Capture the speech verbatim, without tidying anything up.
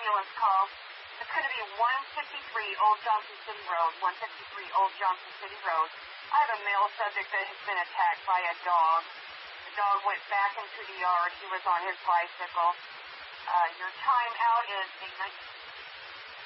ambulance call. It's going to be one fifty-three Old Johnson City Road, one fifty-three Old Johnson City Road. I have a male subject that has been attacked by a dog. The dog went back into the yard. He was on his bicycle. Uh, your time out is eight nineteen.